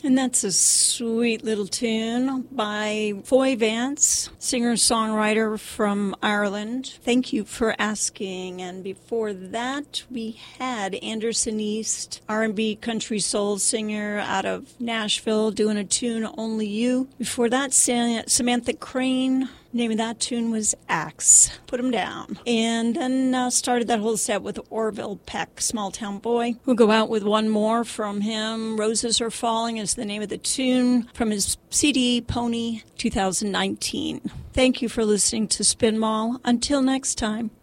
And that's a sweet little tune by Foy Vance, singer-songwriter from Ireland. Thank you for asking. And before that, we had Anderson East, R&B country soul singer out of Nashville, doing a tune, Only You. Before that, Samantha Crane. Name of that tune was Axe. Put him down. And then started that whole set with Orville Peck, Small Town Boy. We'll go out with one more from him. Roses Are Falling is the name of the tune from his CD, Pony 2019. Thank you for listening to Spin Mall. Until next time.